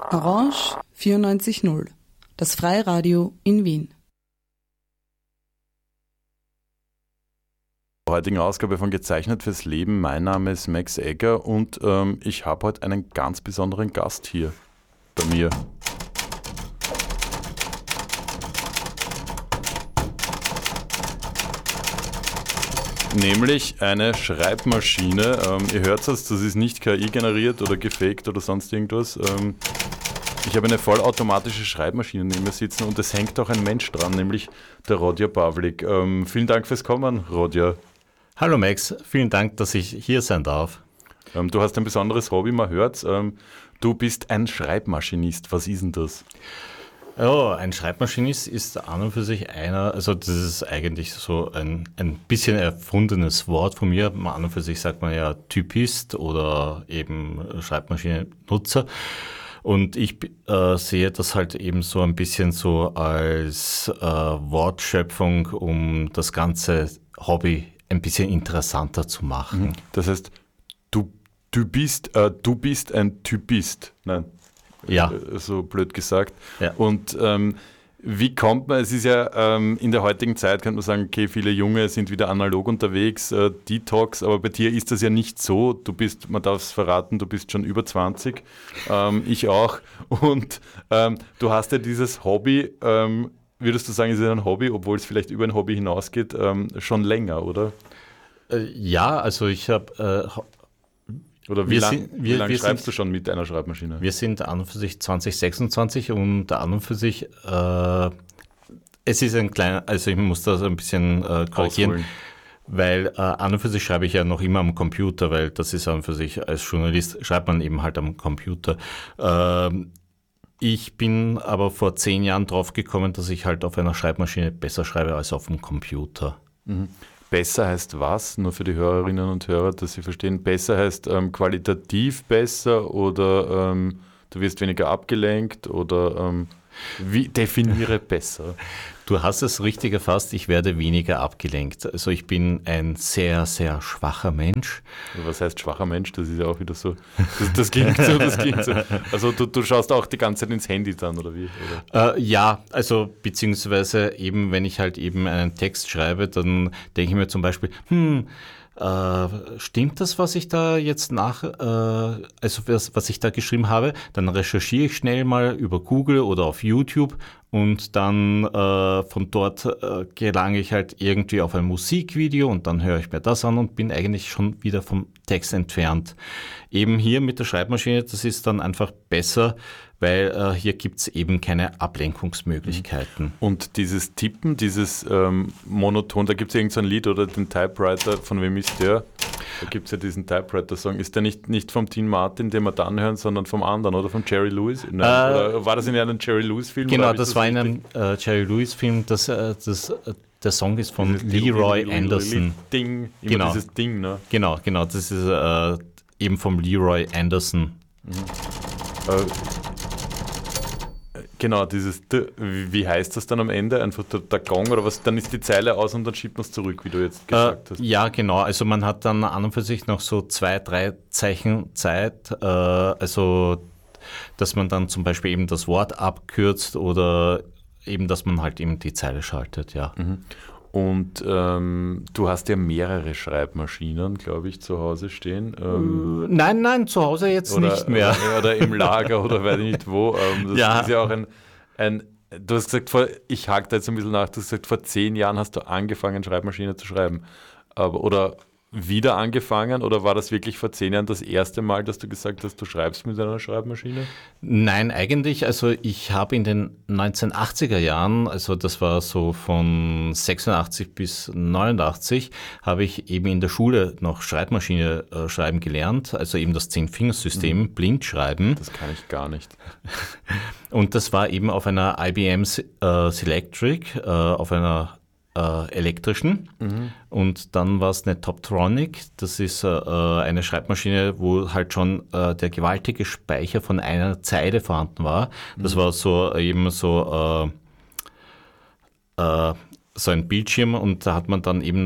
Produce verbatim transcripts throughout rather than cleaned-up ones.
Orange vierundneunzig Komma null, das Freiradio in Wien. In der heutigen Ausgabe von Gezeichnet fürs Leben. Mein Name ist Max Egger und ähm, ich habe heute einen ganz besonderen Gast hier bei mir. Nämlich eine Schreibmaschine. Ähm, ihr hört es, das ist nicht K I generiert oder gefaked oder sonst irgendwas. Ähm, ich habe eine vollautomatische Schreibmaschine neben mir sitzen und es hängt auch ein Mensch dran, nämlich der Rodja Pavlik. Ähm, vielen Dank fürs Kommen, Rodja. Hallo Max, vielen Dank, dass ich hier sein darf. Ähm, du hast ein besonderes Hobby, man hört's. Ähm, du bist ein Schreibmaschinist. Was ist denn das? Ja, ein Schreibmaschinist ist an und für sich einer, also das ist eigentlich so ein, ein bisschen erfundenes Wort von mir. An und für sich sagt man ja Typist oder eben Schreibmaschinennutzer. Und ich äh, sehe das halt eben so ein bisschen so als äh, Wortschöpfung, um das ganze Hobby ein bisschen interessanter zu machen. Das heißt, du, du, bist, äh, du bist ein Typist. Nein. Ja. So blöd gesagt. Ja. Und ähm, wie kommt man, es ist ja ähm, in der heutigen Zeit, könnte man sagen, okay, viele Junge sind wieder analog unterwegs, äh, Detox, aber bei dir ist das ja nicht so. Du bist, man darf es verraten, du bist schon über zwanzig, ähm, ich auch. Und ähm, du hast ja dieses Hobby, ähm, würdest du sagen, ist es ein Hobby, obwohl es vielleicht über ein Hobby hinausgeht, ähm, schon länger, oder? Äh, ja, also ich habe... Äh, Oder wie lange lang schreibst sind, du schon mit einer Schreibmaschine? Wir sind an und für sich zwanzig sechsundzwanzig und an und für sich, äh, es ist ein kleiner, also ich muss das ein bisschen äh, korrigieren, Ausholen. Weil äh, an und für sich schreibe ich ja noch immer am Computer, weil das ist an und für sich, als Journalist schreibt man eben halt am Computer. Äh, ich bin aber vor zehn Jahren drauf gekommen, dass ich halt auf einer Schreibmaschine besser schreibe als auf dem Computer. Mhm. Besser heißt was? Nur für die Hörerinnen und Hörer, dass sie verstehen. Besser heißt ähm, qualitativ besser oder ähm, du wirst weniger abgelenkt oder ähm, wie definiere besser? Du hast es richtig erfasst, ich werde weniger abgelenkt. Also ich bin ein sehr, sehr schwacher Mensch. Was heißt schwacher Mensch? Das ist ja auch wieder so, das, das klingt so, das klingt so. Also du, du schaust auch die ganze Zeit ins Handy dann, oder wie? Oder? Äh, ja, also beziehungsweise eben, wenn ich halt eben einen Text schreibe, dann denke ich mir zum Beispiel, hm, Äh, stimmt das, was ich da jetzt nach, äh, also was, was ich da geschrieben habe? Dann recherchiere ich schnell mal über Google oder auf YouTube und dann äh, von dort äh, gelange ich halt irgendwie auf ein Musikvideo und dann höre ich mir das an und bin eigentlich schon wieder vom Text entfernt. Eben hier mit der Schreibmaschine, das ist dann einfach besser, weil äh, hier gibt es eben keine Ablenkungsmöglichkeiten. Und dieses Tippen, dieses ähm, Monoton, da gibt es irgend so ein Lied oder den Typewriter, von wem ist der? Da gibt es ja diesen Typewriter-Song. Ist der nicht, nicht vom Dean Martin, den wir dann hören, sondern vom anderen oder von Jerry Lewis? Nein, äh, oder war das in einem Jerry Lewis-Film? Genau, das, das war in einem äh, Jerry Lewis-Film. Das, äh, das, äh, der Song ist von dieses Leroy Lil, Anderson. Lil, Ding, immer genau. dieses Ding, ne? Genau, genau, das ist äh, eben vom Leroy Anderson. Mhm. Äh, Genau, dieses, wie heißt das dann am Ende? Einfach der, der Gong oder was? Dann ist die Zeile aus und dann schiebt man es zurück, wie du jetzt gesagt äh, hast. Ja, genau. Also man hat dann an und für sich noch so zwei, drei Zeichen Zeit. Äh, also, dass man dann zum Beispiel eben das Wort abkürzt oder eben, dass man halt eben die Zeile schaltet, ja. Mhm. Und ähm, du hast ja mehrere Schreibmaschinen, glaube ich, zu Hause stehen. Ähm, nein, nein, zu Hause jetzt oder, nicht mehr. Oder, oder im Lager oder weiß ich nicht wo. Ähm, das ja. ist ja auch ein, ein, du hast gesagt, vor, ich hake da jetzt ein bisschen nach, du hast gesagt, vor zehn Jahren hast du angefangen, Schreibmaschine zu schreiben. Aber, oder wieder angefangen oder war das wirklich vor zehn Jahren das erste Mal, dass du gesagt hast, du schreibst mit einer Schreibmaschine? Nein, eigentlich, also ich habe in den neunzehnhundertachtziger Jahren, also das war so von sechsundachtzig bis neunundachtzig, habe ich eben in der Schule noch Schreibmaschine äh, schreiben gelernt, also eben das Zehn-Fingersystem, mhm. Blindschreiben. Das kann ich gar nicht. Und das war eben auf einer I B M äh, Selectric, äh, auf einer Äh, elektrischen mhm. und dann war es eine Toptronic, das ist äh, eine Schreibmaschine, wo halt schon äh, der gewaltige Speicher von einer Zeile vorhanden war. Das mhm. war so äh, eben so, äh, äh, so ein Bildschirm und da hat man dann eben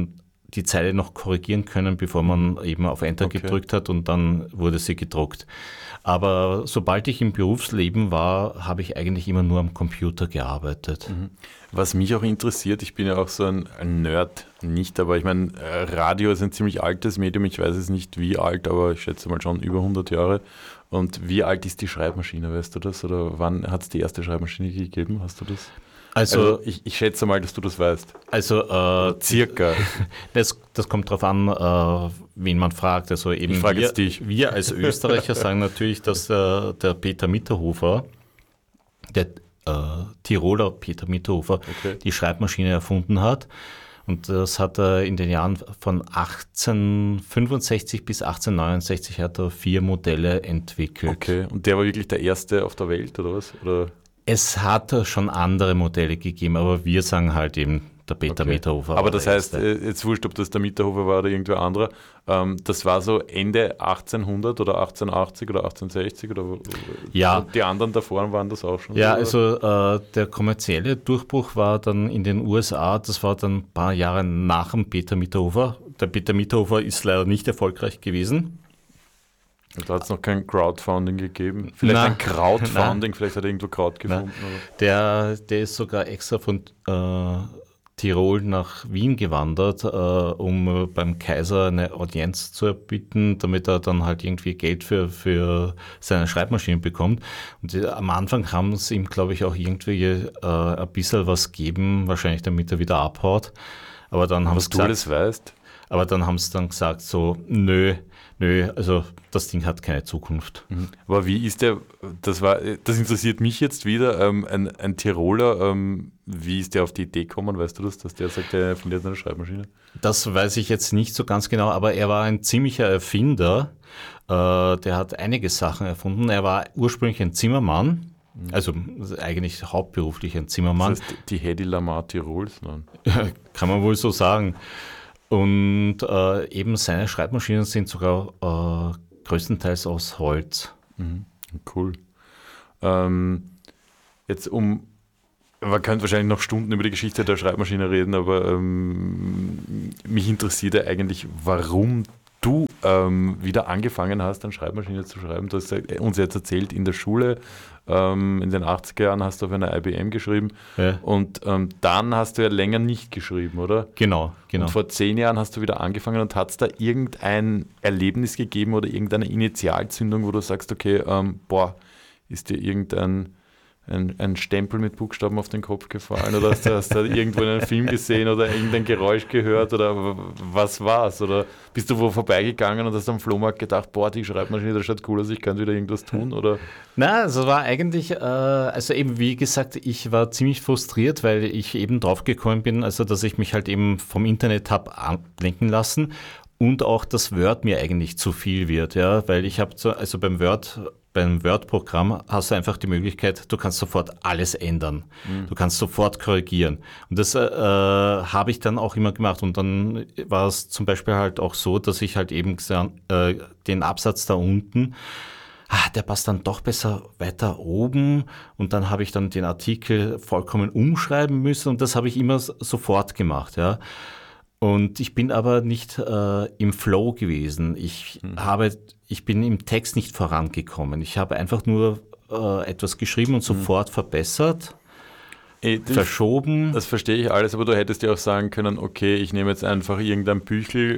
die Zeile noch korrigieren können, bevor man eben auf Enter Okay. gedrückt hat und dann wurde sie gedruckt. Aber sobald ich im Berufsleben war, habe ich eigentlich immer nur am Computer gearbeitet. Was mich auch interessiert, ich bin ja auch so ein, ein Nerd, nicht, aber ich meine, äh, Radio ist ein ziemlich altes Medium, ich weiß es nicht wie alt, aber ich schätze mal schon über hundert Jahre. Und wie alt ist die Schreibmaschine, weißt du das? Oder wann hat es die erste Schreibmaschine gegeben, hast du das? Also, Also ich, ich schätze mal, dass du das weißt. also äh, Circa. das, das kommt darauf an, äh, wen man fragt. Also eben Ich frage wir, jetzt dich. wir als Österreicher sagen natürlich, dass äh, der Peter Mitterhofer, der äh, Tiroler Peter Mitterhofer, Okay. die Schreibmaschine erfunden hat. Und das hat er in den Jahren von achtzehnhundertfünfundsechzig bis achtzehnhundertneunundsechzig hat er vier Modelle entwickelt. Okay, und der war wirklich der erste auf der Welt, oder was? Oder? Es hat schon andere Modelle gegeben, aber wir sagen halt eben der Peter Okay. Mitterhofer. Aber war das der heißt, Erste. äh, jetzt wurscht, ob das der Mitterhofer war oder irgendwer anderer, ähm, das war so Ende achtzehnhundert oder achtzehnhundertachtzig oder achtzehnhundertsechzig oder wo- Ja. die anderen davor waren das auch schon? Ja, so, oder? also äh, der kommerzielle Durchbruch war dann in den U S A, das war dann ein paar Jahre nach dem Peter Mitterhofer. Der Peter Mitterhofer ist leider nicht erfolgreich gewesen. Da hat es noch kein Crowdfunding gegeben. Vielleicht Na, ein Crowdfunding, vielleicht hat er irgendwo Kraut gefunden. Oder? Der, der ist sogar extra von äh, Tirol nach Wien gewandert, äh, um äh, beim Kaiser eine Audienz zu erbitten, damit er dann halt irgendwie Geld für, für seine Schreibmaschine bekommt. Und die, am Anfang haben sie ihm, glaube ich, auch irgendwie äh, ein bisschen was gegeben, wahrscheinlich damit er wieder abhaut. Aber dann haben Was sie du gesagt, alles weißt. aber dann haben sie dann gesagt so, nö, nö, also das Ding hat keine Zukunft. Aber wie ist der, das war, das interessiert mich jetzt wieder, ähm, ein, ein Tiroler, ähm, wie ist der auf die Idee gekommen, weißt du das, dass der sagt, der erfindet eine Schreibmaschine? Das weiß ich jetzt nicht so ganz genau, aber er war ein ziemlicher Erfinder. Äh, der hat einige Sachen erfunden. Er war ursprünglich ein Zimmermann, also eigentlich hauptberuflich ein Zimmermann. Das heißt, die Hedy Lamar Tirols? Nein. Kann man wohl so sagen. Und äh, eben seine Schreibmaschinen sind sogar äh, größtenteils aus Holz. Cool. Ähm, jetzt um, man könnte wahrscheinlich noch Stunden über die Geschichte der Schreibmaschine reden, aber ähm, mich interessiert ja eigentlich, warum du ähm, wieder angefangen hast, an Schreibmaschine zu schreiben. Du hast uns jetzt erzählt, in der Schule, ähm, in den achtziger Jahren hast du auf einer I B M geschrieben Ja. und ähm, dann hast du ja länger nicht geschrieben, oder? Genau, genau. Und vor zehn Jahren hast du wieder angefangen und hat es da irgendein Erlebnis gegeben oder irgendeine Initialzündung, wo du sagst, okay, ähm, boah, ist dir irgendein ein, ein Stempel mit Buchstaben auf den Kopf gefallen oder hast du, hast du irgendwo in einem Film gesehen oder irgendein Geräusch gehört oder w- was war's? Oder bist du wo vorbeigegangen und hast am Flohmarkt gedacht, boah, die Schreibmaschine, das schaut cool aus, ich kann wieder irgendwas tun? Oder? Na, also war eigentlich, äh, also eben wie gesagt, ich war ziemlich frustriert, weil ich eben draufgekommen bin, also dass ich mich halt eben vom Internet habe ablenken lassen und auch das Word mir eigentlich zu viel wird, ja, weil ich habe, so, also beim Word, beim Word-Programm hast du einfach die Möglichkeit, du kannst sofort alles ändern, du kannst sofort korrigieren und das äh, habe ich dann auch immer gemacht und dann war es zum Beispiel halt auch so, dass ich halt eben gesagt, äh, den Absatz da unten, ah, der passt dann doch besser weiter oben und dann habe ich dann den Artikel vollkommen umschreiben müssen und das habe ich immer s- sofort gemacht, ja. Und ich bin aber nicht äh, im Flow gewesen. Ich habe, ich bin im Text nicht vorangekommen. Ich habe einfach nur äh, etwas geschrieben und sofort verbessert, Ey, das, verschoben. das verstehe ich alles, aber du hättest ja auch sagen können, okay, ich nehme jetzt einfach irgendein Büchel,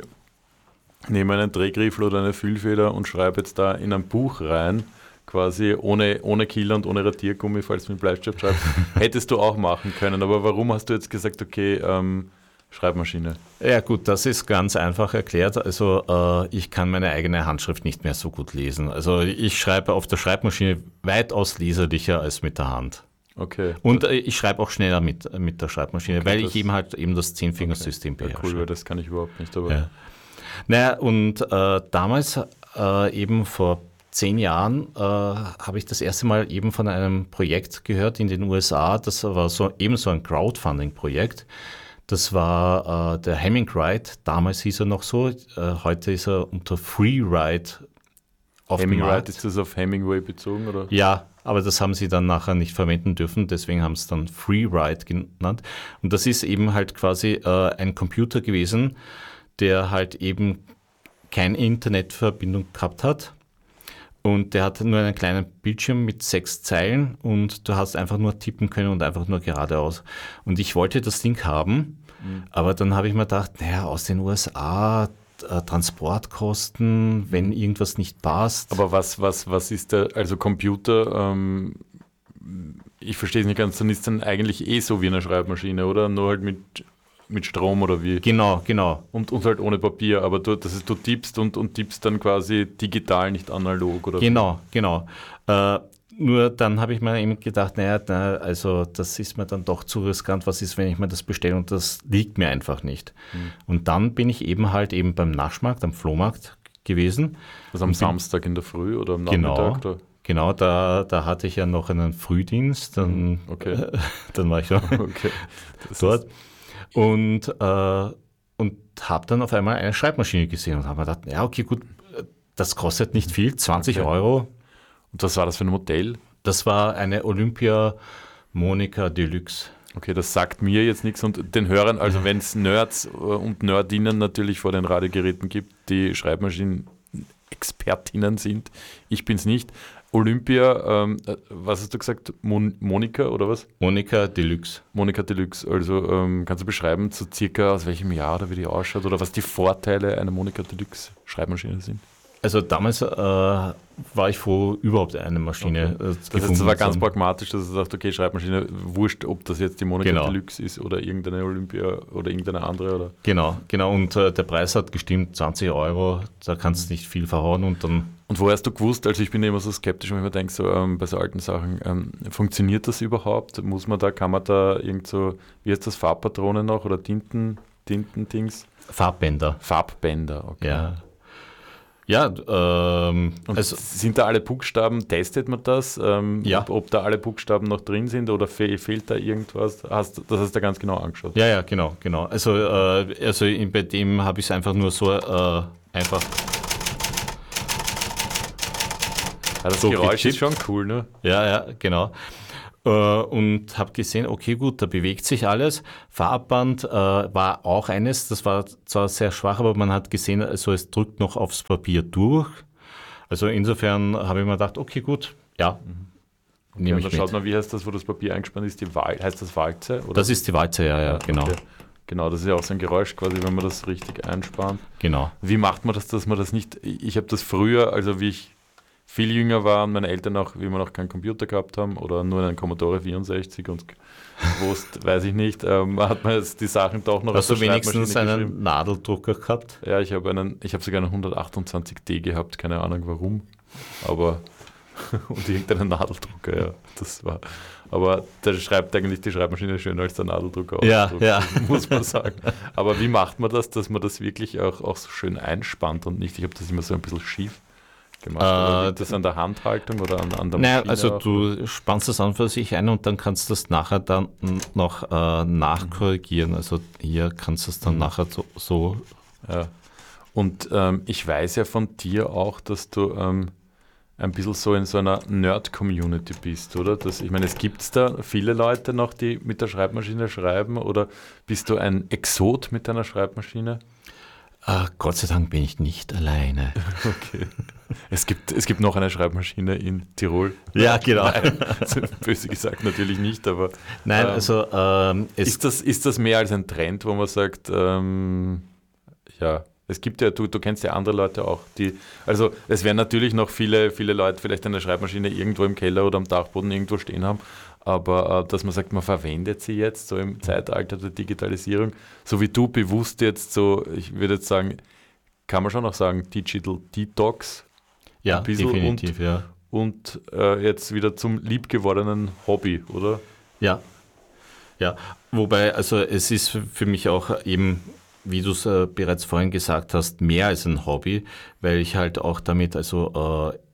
nehme einen Drehgriffel oder eine Füllfeder und schreibe jetzt da in ein Buch rein, quasi ohne, ohne Killer und ohne Radiergummi, falls du mit Bleistift schreibst. Hättest du auch machen können, aber warum hast du jetzt gesagt, okay, ähm, Schreibmaschine? Ja gut, das ist ganz einfach erklärt. Also äh, ich kann meine eigene Handschrift nicht mehr so gut lesen. Also ich schreibe auf der Schreibmaschine weitaus leserlicher als mit der Hand. Okay. Und äh, ich schreibe auch schneller mit, mit der Schreibmaschine, Okay, weil das- ich eben halt eben das Zehnfingersysem Ja, beherrsche. cool, weil das kann ich überhaupt nicht. Aber Ja. Naja, und äh, damals, äh, eben vor zehn Jahren, äh, habe ich das erste Mal eben von einem Projekt gehört in den U S A. Das war so eben so ein Crowdfunding-Projekt. Das war äh, der Hemingwrite, damals hieß er noch so, äh, heute ist er unter Freeride auf dem Hemingwrite, Markt. ist das auf Hemingway bezogen? Oder? Ja, aber das haben sie dann nachher nicht verwenden dürfen, deswegen haben sie es dann Freeride genannt. Und das ist eben halt quasi äh, ein Computer gewesen, der halt eben keine Internetverbindung gehabt hat. Und der hatte nur einen kleinen Bildschirm mit sechs Zeilen und du hast einfach nur tippen können und einfach nur geradeaus. Und ich wollte das Ding haben, mhm. aber dann habe ich mir gedacht, naja, aus den U S A, äh, Transportkosten, wenn irgendwas nicht passt. Aber was, was, was ist der, also Computer, ähm, ich verstehe es nicht ganz, dann ist dann eigentlich eh so wie eine Schreibmaschine, oder? Nur halt mit... Mit Strom oder wie? Genau, genau. Und, und halt ohne Papier, aber du, das ist, du tippst und, und tippst dann quasi digital, nicht analog, oder? Genau, genau. Äh, nur dann habe ich mir eben gedacht, naja, na, also das ist mir dann doch zu riskant, was ist, wenn ich mir das bestelle und das liegt mir einfach nicht. Hm. Und dann bin ich eben halt eben beim Naschmarkt, am Flohmarkt gewesen. Also am Samstag in der Früh oder am Nachmittag? Genau. Oder? Genau, da, da hatte ich ja noch einen Frühdienst, dann, okay. äh, dann war ich ja okay. dort. Und, äh, und habe dann auf einmal eine Schreibmaschine gesehen und habe mir gedacht, ja okay, gut, das kostet nicht viel, zwanzig okay. Euro. Und was war das für ein Modell? Das war eine Olympia Monica Deluxe. Okay, das sagt mir jetzt nichts und den Hörern, also wenn es Nerds und Nerdinnen natürlich vor den Radiogeräten gibt, die Schreibmaschinen-Expertinnen sind, ich bin es nicht. Olympia, ähm, was hast du gesagt? Mon- Monica oder was? Monica Deluxe. Monica Deluxe, also ähm, kannst du beschreiben, so circa aus welchem Jahr oder wie die ausschaut oder was die Vorteile einer Monica Deluxe Schreibmaschine sind? Also damals äh, war ich froh, überhaupt eine Maschine okay. äh, Das heißt, es war ganz pragmatisch, dass du sagst, okay, Schreibmaschine, wurscht, ob das jetzt die Monica genau. Deluxe ist oder irgendeine Olympia oder irgendeine andere. Oder? Genau, genau. Und äh, der Preis hat gestimmt, zwanzig Euro, da kannst du nicht viel verhauen und dann... Und woher hast du gewusst, also ich bin ja immer so skeptisch, wenn ich mir denke, so ähm, bei so alten Sachen, ähm, funktioniert das überhaupt? Muss man da, kann man da irgend so, wie heißt das, Farbpatronen noch oder Tinten, Tintendings? Farbbänder. Farbänder, okay. Ja. Ja, ähm, und also sind da alle Buchstaben, testet man das? Ähm, ja. ob, ob da alle Buchstaben noch drin sind oder fe- fehlt da irgendwas? Hast, das hast du ganz genau angeschaut? Ja, ja, genau, genau. Also, äh, also in, bei dem habe ich es einfach nur so äh, einfach... Ja, das so Geräusch getippt. ist schon cool, ne? Ja, ja, genau. Äh, und habe gesehen, okay, gut, da bewegt sich alles. Farbband äh, war auch eines, das war zwar sehr schwach, aber man hat gesehen, also es drückt noch aufs Papier durch. Also insofern habe ich mir gedacht, okay, gut, ja, okay, nehme ich ich dann mit. Schaut man, wie heißt das, wo das Papier eingespannt ist? Die Wal- heißt das Walze? Oder? Das ist die Walze, ja, ja, genau. Okay. Genau, das ist ja auch so ein Geräusch quasi, wenn man das richtig einspannt. Genau. Wie macht man das, dass man das nicht... Ich habe das früher, also wie ich viel jünger war und meine Eltern auch, wie wir noch keinen Computer gehabt haben oder nur einen Commodore vierundsechzig und gewusst, weiß ich nicht, ähm, hat man jetzt die Sachen doch noch Hast du auf der wenigstens Schreibmaschine einen geschrieben. Nadeldrucker gehabt? Ja, ich habe einen, ich habe sogar einen hundertachtundzwanzig D gehabt, keine Ahnung warum, aber und irgendeinen Nadeldrucker, ja, das war, aber der schreibt eigentlich die Schreibmaschine schöner als der Nadeldrucker Ja, ausdruckt, ja. muss man sagen. Aber wie macht man das, dass man das wirklich auch, auch so schön einspannt und nicht, ich habe das immer so ein bisschen schief gemacht. Oder liegt das an der Handhaltung oder an, an der Naja, Maschine? also auch? du spannst das an für sich ein und dann kannst du das nachher dann noch äh, nachkorrigieren. Also hier kannst du es dann Mhm. nachher so, so Ja. Und ähm, ich weiß ja von dir auch, dass du ähm, ein bisschen so in so einer Nerd-Community bist, oder? Das, ich meine, es gibt da viele Leute noch, die mit der Schreibmaschine schreiben, oder bist du ein Exot mit deiner Schreibmaschine? äh, Gott sei Dank bin ich nicht alleine. Okay. Es gibt, es gibt noch eine Schreibmaschine in Tirol. Ja, genau. Nein, böse gesagt natürlich nicht, aber Nein, ähm, also ähm, es ist, das, ist das mehr als ein Trend, wo man sagt, ähm, ja, es gibt ja, du, du kennst ja andere Leute auch, die, also es werden natürlich noch viele, viele Leute vielleicht eine Schreibmaschine irgendwo im Keller oder am Dachboden irgendwo stehen haben, aber äh, dass man sagt, man verwendet sie jetzt so im Zeitalter der Digitalisierung, so wie du bewusst jetzt so, ich würde jetzt sagen, kann man schon auch sagen, Digital Detox, ja, ein bisschen definitiv, und, ja. und äh, jetzt wieder zum liebgewordenen Hobby, oder? Ja, ja. Wobei, also es ist für für mich auch eben, wie du es äh, bereits vorhin gesagt hast, mehr als ein Hobby, weil ich halt auch damit also äh,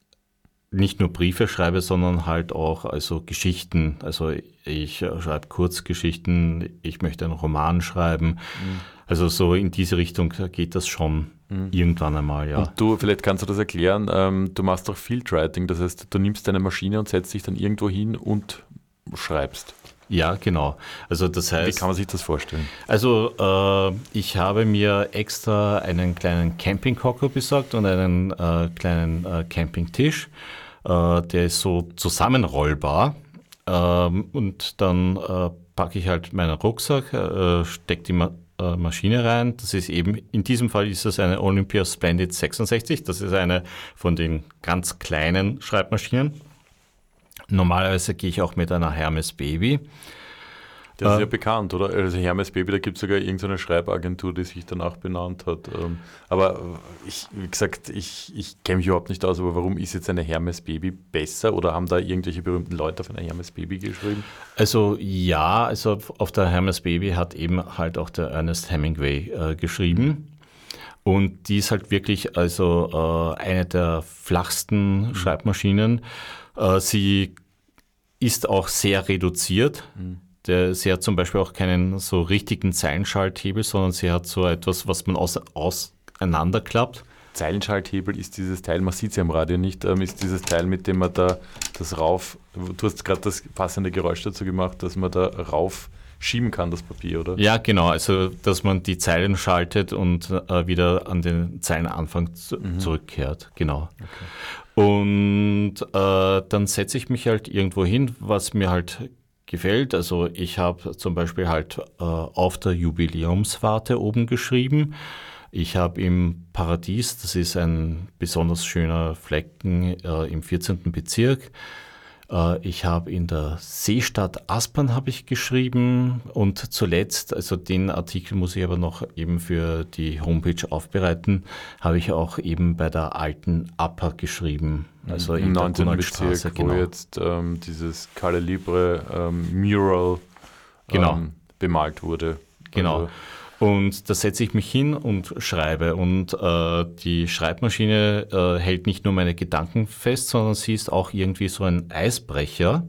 nicht nur Briefe schreibe, sondern halt auch also Geschichten. Also ich äh, schreibe Kurzgeschichten, ich möchte einen Roman schreiben. Mhm. Also so in diese Richtung geht das schon Mhm. irgendwann einmal, ja. Und du, vielleicht kannst du das erklären, ähm, du machst doch Fieldwriting, das heißt, du nimmst deine Maschine und setzt dich dann irgendwo hin und schreibst. Ja, genau. Also das heißt, Wie kann man sich das vorstellen? Also äh, ich habe mir extra einen kleinen Campinghocker besorgt und einen äh, kleinen äh, Campingtisch. Äh, der ist so zusammenrollbar. Ähm, und dann äh, packe ich halt meinen Rucksack, äh, stecke die Ma- äh, Maschine rein. Das ist eben, in diesem Fall ist das eine Olympia Splendid sechsundsechzig. Das ist eine von den ganz kleinen Schreibmaschinen. Normalerweise gehe ich auch mit einer Hermes Baby. Das ist Äh, ja bekannt, oder? Also Hermes Baby, da gibt es sogar irgendeine Schreibagentur, die sich danach benannt hat. Ähm, Aber ich, wie gesagt, ich, ich kenne mich überhaupt nicht aus, aber warum ist jetzt eine Hermes Baby besser? Oder haben da irgendwelche berühmten Leute auf eine Hermes Baby geschrieben? Also ja, also auf der Hermes Baby hat eben halt auch der Ernest Hemingway äh, geschrieben. Und die ist halt wirklich also äh, eine der flachsten mhm. Schreibmaschinen. Äh, sie ist auch sehr reduziert. Mhm. Der, sie hat zum Beispiel auch keinen so richtigen Zeilenschalthebel, sondern sie hat so etwas, was man aus, auseinanderklappt. Zeilenschalthebel ist dieses Teil, man sieht es ja im Radio nicht, ähm, ist dieses Teil, mit dem man da das rauf, du hast gerade das passende Geräusch dazu gemacht, dass man da rauf schieben kann, das Papier, oder? Ja, genau, also dass man die Zeilen schaltet und äh, wieder an den Zeilenanfang zu, mhm. zurückkehrt, genau. Okay. Und äh, dann setze ich mich halt irgendwo hin, was mir halt gefällt. Also ich habe zum Beispiel halt äh, auf der Jubiläumswarte oben geschrieben. Ich habe im Paradies, das ist ein besonders schöner Flecken äh, im vierzehnten Bezirk. Äh, ich habe in der Seestadt Aspern habe ich geschrieben und zuletzt, also den Artikel muss ich aber noch eben für die Homepage aufbereiten, habe ich auch eben bei der alten Apper geschrieben. Also im in neunzehnten Bezirk, genau. wo jetzt ähm, dieses Calle Libre ähm, Mural genau. ähm, bemalt wurde. Genau. Also, und da setze ich mich hin und schreibe. Und äh, die Schreibmaschine äh, hält nicht nur meine Gedanken fest, sondern sie ist auch irgendwie so ein Eisbrecher,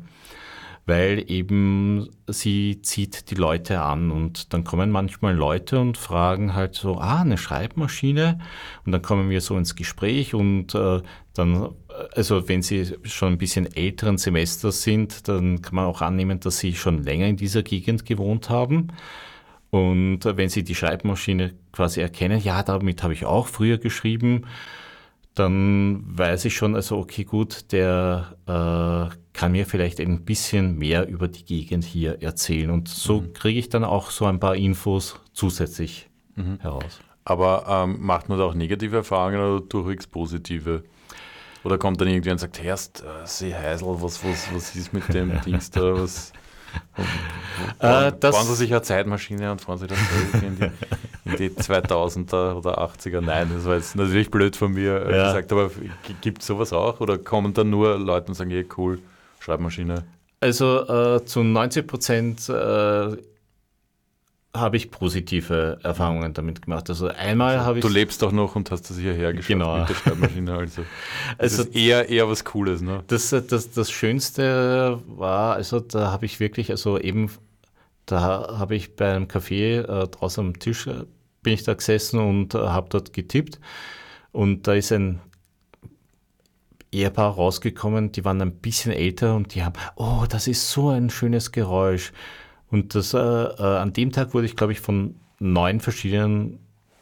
weil eben sie zieht die Leute an. Und dann kommen manchmal Leute und fragen halt so, ah, eine Schreibmaschine. Und dann kommen wir so ins Gespräch und äh, dann, also wenn sie schon ein bisschen älteren Semester sind, dann kann man auch annehmen, dass sie schon länger in dieser Gegend gewohnt haben. Und wenn sie die Schreibmaschine quasi erkennen, ja, damit habe ich auch früher geschrieben, dann weiß ich schon, also okay, gut, der äh, kann mir vielleicht ein bisschen mehr über die Gegend hier erzählen. Und so mhm. kriege ich dann auch so ein paar Infos zusätzlich mhm. heraus. Aber ähm, macht man da auch negative Erfahrungen oder durchwegs positive? Oder kommt dann irgendwer und sagt, Herrst, äh, See Heisel, was, was, was ist mit dem Dings da, was... Und, äh, fahren Sie sich eine Zeitmaschine und fahren Sie das in die, in die zweitausender oder achtziger? Nein, das war jetzt natürlich blöd von mir äh, ja. gesagt, aber gibt es sowas auch? Oder kommen dann nur Leute und sagen, hey, cool, Schreibmaschine? Also äh, zu neunzig Prozent äh, habe ich positive Erfahrungen damit gemacht. Also einmal also, habe ich... Du lebst doch noch und hast das hierher geschafft genau. mit der Schreibmaschine. Also, das also ist eher, eher was Cooles, ne? Das, das, das Schönste war, also da habe ich wirklich, also eben, da habe ich bei einem Café äh, draußen am Tisch, äh, bin ich da gesessen und äh, habe dort getippt und da ist ein Ehepaar rausgekommen, die waren ein bisschen älter und die haben, oh, das ist so ein schönes Geräusch. Und das, äh, äh, an dem Tag wurde ich, glaube ich, von neun verschiedenen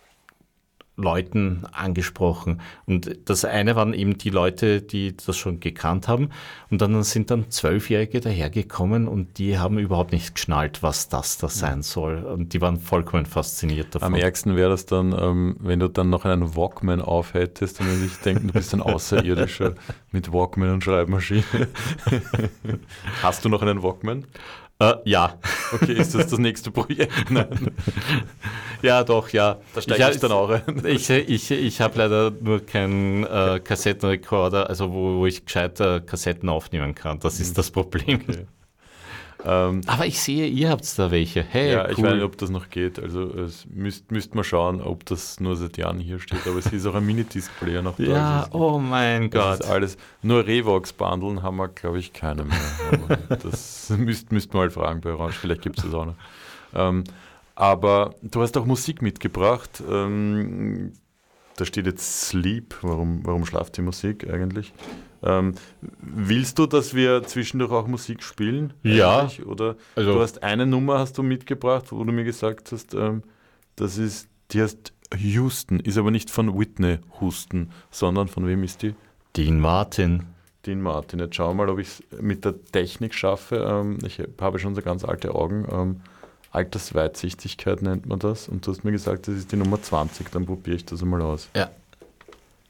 Leuten angesprochen. Und das eine waren eben die Leute, die das schon gekannt haben. Und dann sind dann Zwölfjährige dahergekommen und die haben überhaupt nicht geschnallt, was das da sein soll. Und die waren vollkommen fasziniert davon. Am ärgsten wäre das dann, ähm, wenn du dann noch einen Walkman aufhättest und wenn sich denken, du bist ein Außerirdischer mit Walkman und Schreibmaschine. Hast du noch einen Walkman? Äh, ja. Okay, ist das das nächste Projekt? Nein. Ja, doch, ja. Da steige ich, ich dann auch rein. Ich, ich, ich habe leider nur keinen äh, Kassettenrekorder, also wo, wo ich gescheiter Kassetten aufnehmen kann. Das ist das Problem. Okay. Ähm, Aber ich sehe, ihr habt da welche. Hey, ja, cool. Ich weiß nicht, ob das noch geht. Also es müsst, müsst mal schauen, ob das nur seit Jahren hier steht. Aber es ist auch ein Minidisc-Player noch da. Ja, also oh mein Gott. Das ist alles. Nur Revox-Bundeln haben wir, glaube ich, keine mehr. Aber das müsst, müsst mal fragen bei Orange. Vielleicht gibt es das auch noch. Ähm, aber du hast auch Musik mitgebracht. Ähm, da steht jetzt Sleep. Warum, warum schlaft die Musik eigentlich? Ähm, willst du, dass wir zwischendurch auch Musik spielen? Ja. Eigentlich? Oder Also- du hast eine Nummer hast du mitgebracht, wo du mir gesagt hast, ähm, das ist, die heißt Houston, ist aber nicht von Whitney Houston, sondern von wem ist die? Dean Martin. Dean Martin. Jetzt schauen wir mal, ob ich es mit der Technik schaffe. Ähm, ich habe schon so ganz alte Augen. Ähm, Altersweitsichtigkeit nennt man das. Und du hast mir gesagt, das ist die Nummer zwanzig. Dann probiere ich das einmal aus. Ja,